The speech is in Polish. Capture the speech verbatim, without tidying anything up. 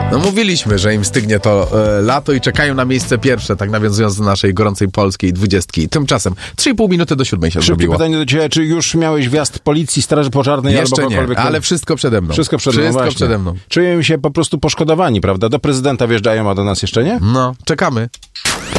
No mówiliśmy, że im stygnie to e, lato i czekają na miejsce pierwsze, tak nawiązując do naszej gorącej polskiej dwudziestki. Tymczasem trzy i pół minuty do siódmej się Szybkie zrobiło. pytanie do ciebie, czy już miałeś wjazd policji, straży pożarnej Jeszcze albo nie, kogokolwiek? ale wszystko przede mną. Wszystko przede mną, Wszystko właśnie. przede mną. Czuję się po prostu poszkodowani, prawda? Do prezydenta wjeżdżają, a do nas jeszcze nie? No, czekamy.